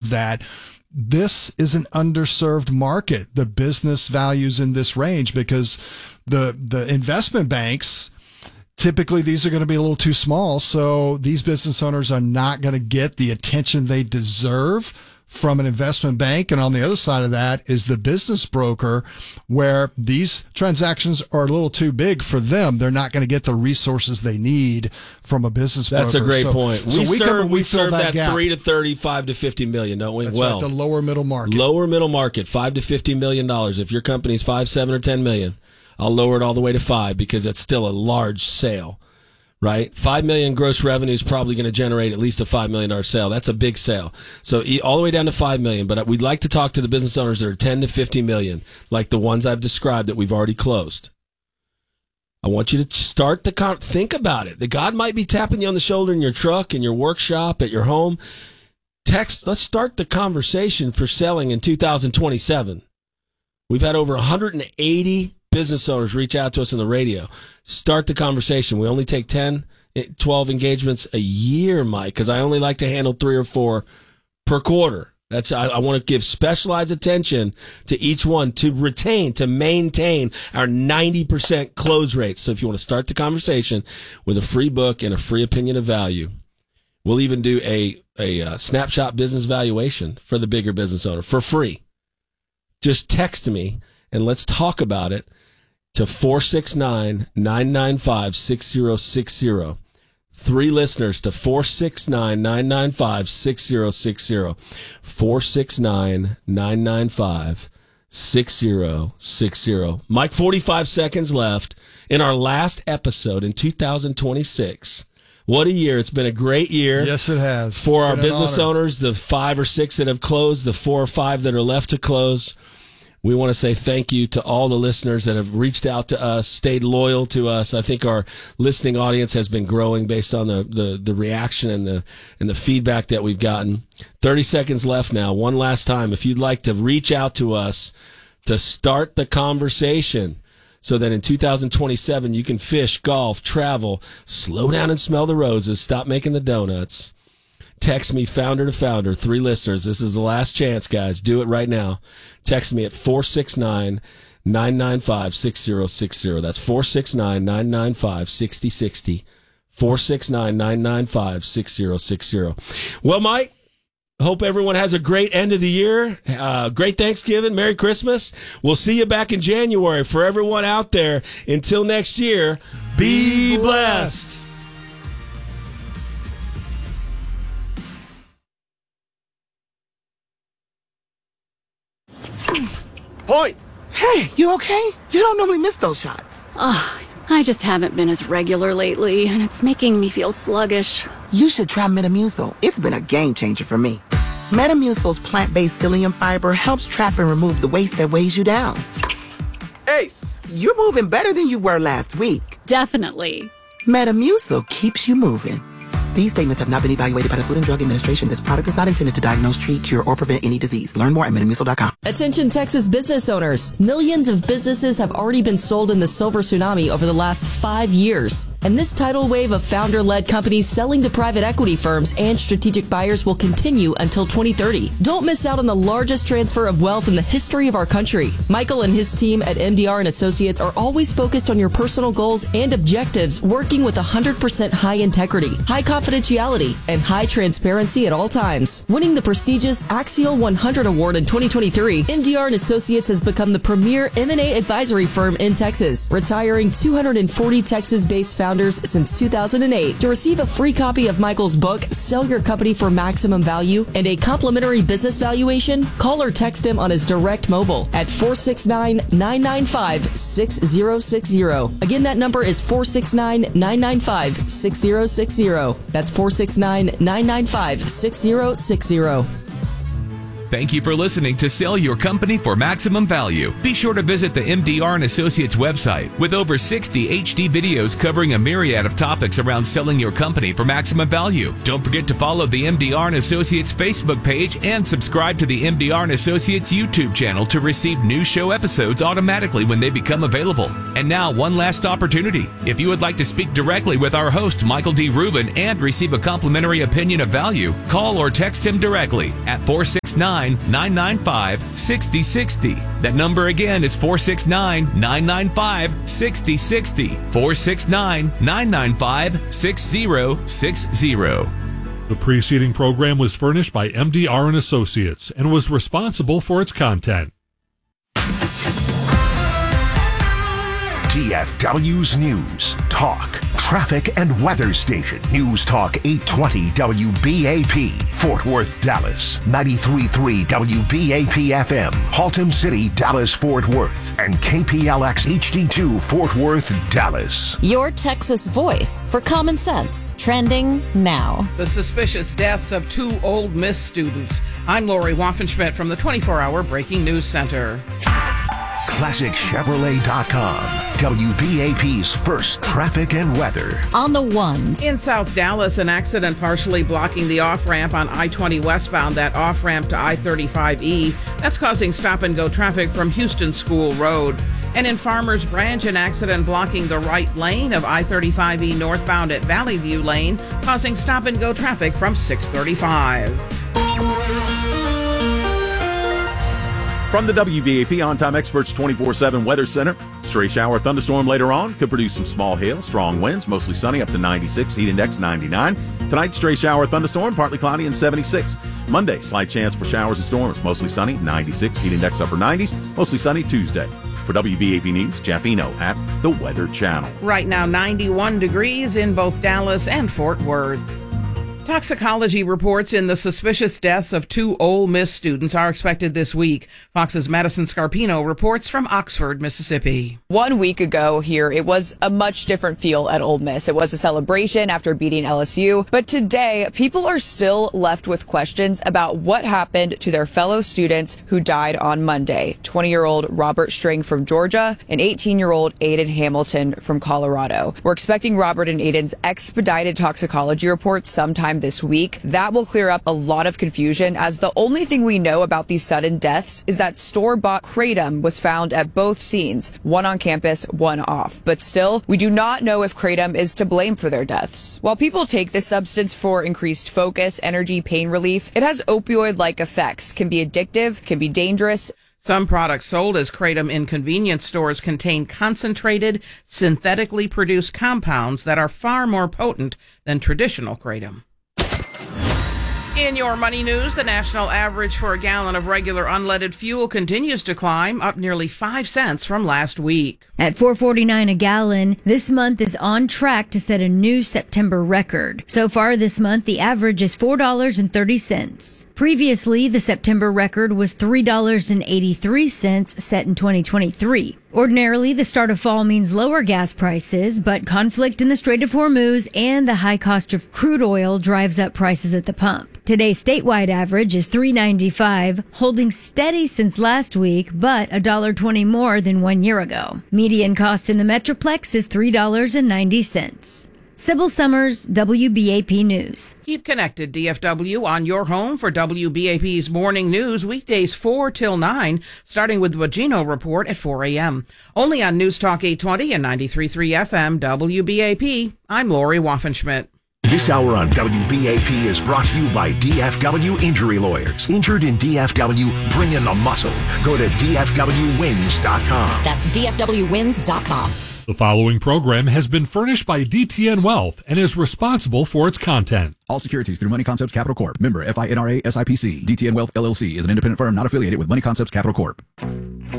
that this is an underserved market, the business values in this range, because the investment banks, typically these are going to be a little too small. So these business owners are not going to get the attention they deserve from an investment bank. And on the other side of that is the business broker, where these transactions are a little too big for them. They're not going to get the resources they need from a business broker. That's a great point. We serve that gap. 3 to 30, 5 to 50 million, don't we? That's right, the lower middle market. Lower middle market, $5 to $50 million. If your company's 5, 7, or 10 million, I'll lower it all the way to 5 because it's still a large sale. Right? 5 million gross revenue is probably going to generate at least a $5 million sale. That's a big sale. So all the way down to 5 million. But we'd like to talk to the business owners that are 10 to 50 million, like the ones I've described that we've already closed. I want you to start think about it. That God might be tapping you on the shoulder in your truck, in your workshop, at your home. Let's start the conversation for selling in 2027. We've had over 180 business owners reach out to us on the radio. Start the conversation. We only take 10, 12 engagements a year, Mike, because I only like to handle 3 or 4 per quarter. I want to give specialized attention to each one to maintain our 90% close rate. So if you want to start the conversation with a free book and a free opinion of value, we'll even do a snapshot business valuation for the bigger business owner for free. Just text me and let's talk about it to 469-995-6060. 3 listeners to 469-995-6060. 469-995-6060. Mike, 45 seconds left in our last episode in 2026. What a year. It's been a great year. Yes, it has. For our business owners, the 5 or 6 that have closed, the 4 or 5 that are left to close. We want to say thank you to all the listeners that have reached out to us, stayed loyal to us. I think our listening audience has been growing based on the reaction and the feedback that we've gotten. 30 seconds left now. One last time, if you'd like to reach out to us to start the conversation so that in 2027 you can fish, golf, travel, slow down and smell the roses, stop making the donuts. Text me, founder to founder, 3 listeners. This is the last chance, guys. Do it right now. Text me at 469-995-6060. That's 469-995-6060. 469-995-6060. Well, Mike, hope everyone has a great end of the year. Great Thanksgiving. Merry Christmas. We'll see you back in January. For everyone out there, until next year, be blessed. Point. Hey, you okay? You don't normally miss those shots. I just haven't been as regular lately, and it's making me feel sluggish. You should try Metamucil. It's been a game changer for me. Metamucil's plant-based psyllium fiber helps trap and remove the waste that weighs you down. Ace. You're moving better than you were last week. Definitely. Metamucil keeps you moving. These statements have not been evaluated by the Food and Drug Administration. This product is not intended to diagnose, treat, cure, or prevent any disease. Learn more at Metamucil.com. Attention Texas business owners. Millions of businesses have already been sold in the silver tsunami over the last 5 years. And this tidal wave of founder-led companies selling to private equity firms and strategic buyers will continue until 2030. Don't miss out on the largest transfer of wealth in the history of our country. Michael and his team at MDR & Associates are always focused on your personal goals and objectives, working with 100% high integrity, high confidentiality, and high transparency at all times. Winning the prestigious Axial 100 Award in 2023, MDR & Associates has become the premier M&A advisory firm in Texas, retiring 240 Texas-based founders since 2008. To receive a free copy of Michael's book, Sell Your Company for Maximum Value, and a complimentary business valuation, call or text him on his direct mobile at 469-995-6060. Again, that number is 469-995-6060. That's 469-995-6060. Thank you for listening to Sell Your Company for Maximum Value. Be sure to visit the MDR & Associates website with over 60 HD videos covering a myriad of topics around selling your company for maximum value. Don't forget to follow the MDR & Associates Facebook page and subscribe to the MDR & Associates YouTube channel to receive new show episodes automatically when they become available. And now, one last opportunity. If you would like to speak directly with our host, Michael D. Rubin, and receive a complimentary opinion of value, call or text him directly at 469 469-995-6060. That number again is 469-995-6060. 469-995-6060. The preceding program was furnished by MDR and Associates and was responsible for its content. DFW's News, Talk, Traffic, and Weather Station. News Talk 820 WBAP, Fort Worth, Dallas. 93.3 WBAP FM, Haltom City, Dallas, Fort Worth. And KPLX HD2, Fort Worth, Dallas. Your Texas voice for common sense. Trending now. The suspicious deaths of 2 Ole Miss students. I'm Lori Waffenschmidt from the 24-hour Breaking News Center. ClassicChevrolet.com. WBAP's first traffic and weather. On the ones. In South Dallas, an accident partially blocking the off-ramp on I-20 westbound, that off-ramp to I-35E. That's causing stop-and-go traffic from Houston School Road. And in Farmers Branch, an accident blocking the right lane of I-35E northbound at Valley View Lane, causing stop-and-go traffic from 635. From the WBAP On-Time Experts 24/7 Weather Center, stray shower thunderstorm later on could produce some small hail, strong winds, mostly sunny up to 96, heat index 99. Tonight, stray shower thunderstorm, partly cloudy and 76. Monday, slight chance for showers and storms, mostly sunny, 96, heat index upper 90s, mostly sunny Tuesday. For WBAP News, Jeff Eno at the Weather Channel. Right now, 91 degrees in both Dallas and Fort Worth. Toxicology reports in the suspicious deaths of 2 Ole Miss students are expected this week. Fox's Madison Scarpino reports from Oxford, Mississippi. 1 week ago here, it was a much different feel at Ole Miss. It was a celebration after beating LSU. But today, people are still left with questions about what happened to their fellow students who died on Monday. 20-year-old Robert String from Georgia and 18-year-old Aiden Hamilton from Colorado. We're expecting Robert and Aiden's expedited toxicology report sometime this week. That will clear up a lot of confusion, as the only thing we know about these sudden deaths is that store-bought kratom was found at both scenes, one on campus, one off. But still, we do not know if kratom is to blame for their deaths. While people take this substance for increased focus, energy, pain relief, it has opioid-like effects, can be addictive, can be dangerous. Some products sold as kratom in convenience stores contain concentrated, synthetically produced compounds that are far more potent than traditional kratom. In your money news, the national average for a gallon of regular unleaded fuel continues to climb, up nearly 5 cents from last week. At $4.49 a gallon, this month is on track to set a new September record. So far this month, the average is $4.30. Previously, the September record was $3.83 set in 2023. Ordinarily, the start of fall means lower gas prices, but conflict in the Strait of Hormuz and the high cost of crude oil drives up prices at the pump. Today's statewide average is $3.95, holding steady since last week, but $1.20 more than 1 year ago. Median cost in the Metroplex is $3.90. Sybil Summers, WBAP News. Keep connected, DFW, on your home for WBAP's morning news, weekdays 4 till 9, starting with the Bogino Report at 4 a.m. Only on News Talk 820 and 93.3 FM, WBAP. I'm Lori Waffenschmidt. This hour on WBAP is brought to you by DFW Injury Lawyers. Injured in DFW, bring in the muscle. Go to DFWWins.com. That's DFWWins.com. The following program has been furnished by DTN Wealth and is responsible for its content. All securities through Money Concepts Capital Corp. Member FINRA SIPC. DTN Wealth LLC is an independent firm not affiliated with Money Concepts Capital Corp.